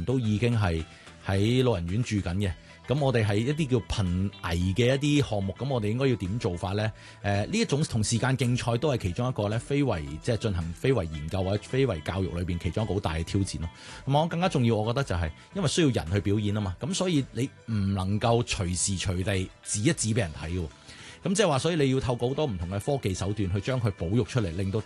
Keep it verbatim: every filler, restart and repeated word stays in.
人都已經係喺老人院住緊嘅。咁我哋係一啲叫瀕危嘅一啲項目，咁我哋應該要點做法咧？誒、呃，呢一種同時間競賽都係其中一個咧，非遺即係進行非遺研究或者非遺教育裏邊其中一個好大嘅挑戰咯。咁我更加重要，我覺得就係因為需要人去表演啊嘛，咁所以你唔能夠隨時隨地指一指俾人睇嘅。咁即係話，所以你要透過好多唔同嘅科技手段去將佢保育出嚟，令到